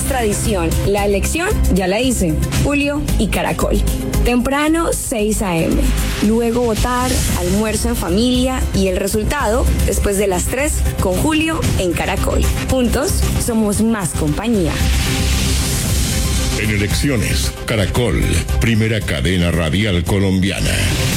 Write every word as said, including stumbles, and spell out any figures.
tradición. La elección ya la hice. Julio y Caracol. Temprano, seis a.m. Luego votar, almuerzo en familia y el resultado después de las tres con Julio en Caracol. Juntos somos más compañía. En elecciones, Caracol, primera cadena radial colombiana.